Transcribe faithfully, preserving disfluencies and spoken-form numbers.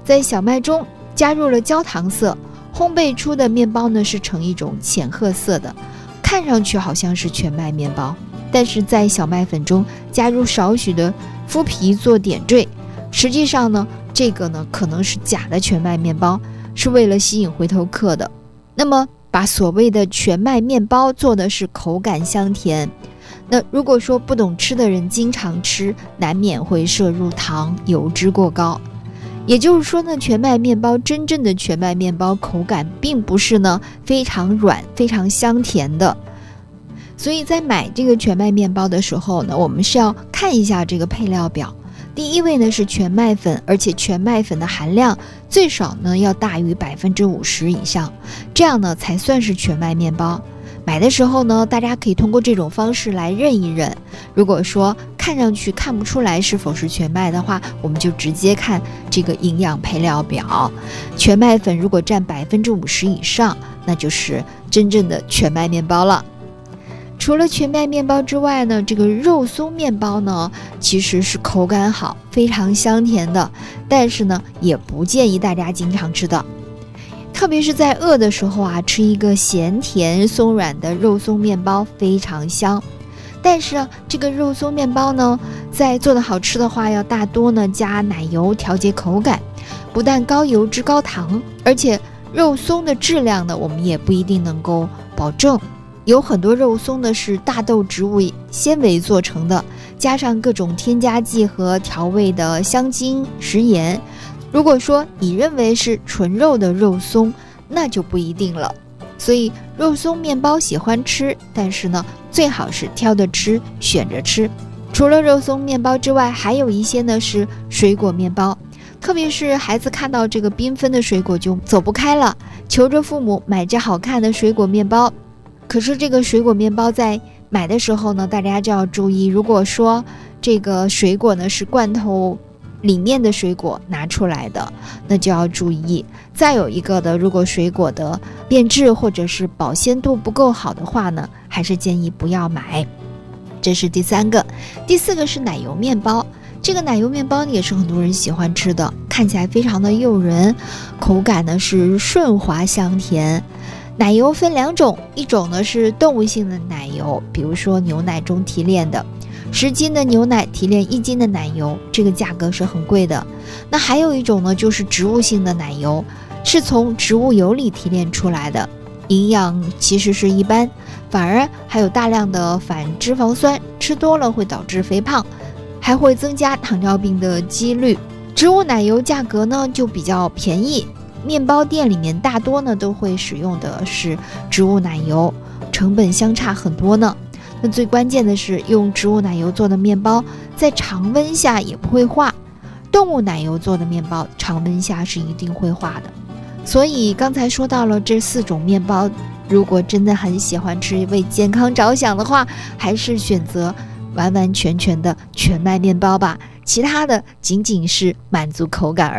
在小麦中加入了焦糖色，烘焙出的面包呢是呈一种浅褐色的，看上去好像是全麦面包，但是在小麦粉中加入少许的麸皮做点缀，实际上呢这个呢可能是假的全麦面包，是为了吸引回头客的。那么把所谓的全麦面包做的是口感香甜，那如果说不懂吃的人经常吃，难免会摄入糖，油脂过高。也就是说呢，全麦面包真正的全麦面包口感并不是呢非常软非常香甜的。所以在买这个全麦面包的时候呢，我们是要看一下这个配料表。第一位呢是全麦粉，而且全麦粉的含量最少呢要大于百分之五十以上，这样呢才算是全麦面包。买的时候呢，大家可以通过这种方式来认一认。如果说看上去看不出来是否是全麦的话，我们就直接看这个营养配料表。全麦粉如果占百分之五十以上，那就是真正的全麦面包了。除了全麦面包之外呢，这个肉松面包呢其实是口感好非常香甜的，但是呢也不建议大家经常吃的，特别是在饿的时候啊，吃一个咸甜松软的肉松面包非常香。但是啊，这个肉松面包呢在做的好吃的话，要大多呢加奶油调节口感，不但高油脂高糖，而且肉松的质量呢我们也不一定能够保证。有很多肉松呢是大豆植物纤维做成的，加上各种添加剂和调味的香精食盐，如果说你认为是纯肉的肉松，那就不一定了。所以肉松面包喜欢吃，但是呢最好是挑着吃，选着吃。除了肉松面包之外，还有一些呢是水果面包，特别是孩子看到这个缤纷的水果就走不开了，求着父母买这好看的水果面包。可是这个水果面包在买的时候呢，大家就要注意，如果说这个水果呢是罐头里面的水果拿出来的，那就要注意。再有一个的，如果水果的变质或者是保鲜度不够好的话呢，还是建议不要买。这是第三个。第四个是奶油面包，这个奶油面包也是很多人喜欢吃的，看起来非常的诱人，口感呢是顺滑香甜。奶油分两种，一种呢是动物性的奶油，比如说牛奶中提炼的，十斤的牛奶提炼一斤的奶油，这个价格是很贵的。那还有一种呢就是植物性的奶油，是从植物油里提炼出来的，营养其实是一般，反而还有大量的反脂肪酸，吃多了会导致肥胖，还会增加糖尿病的几率。植物奶油价格呢就比较便宜，面包店里面大多呢都会使用的是植物奶油，成本相差很多呢。那最关键的是用植物奶油做的面包在常温下也不会化，动物奶油做的面包常温下是一定会化的。所以刚才说到了这四种面包，如果真的很喜欢吃，为健康着想的话，还是选择完完全全的全麦面包吧，其他的仅仅是满足口感而已。